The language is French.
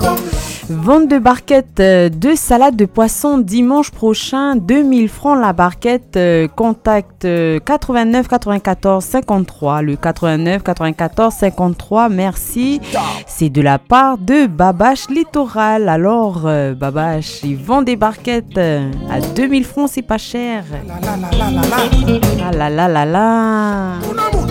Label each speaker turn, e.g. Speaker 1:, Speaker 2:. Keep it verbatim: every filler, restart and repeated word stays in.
Speaker 1: Vente de barquettes euh, de salade de poisson dimanche prochain, deux mille francs la barquette. Euh, contact euh, quatre-vingt-neuf quatre-vingt-quatorze cinquante-trois, le quatre-vingt-neuf quatre-vingt-quatorze cinquante-trois, merci. C'est de la part de Babache Littoral. Alors, euh, Babache, ils vendent des barquettes euh, à deux mille francs, c'est pas cher. Ah là là là là.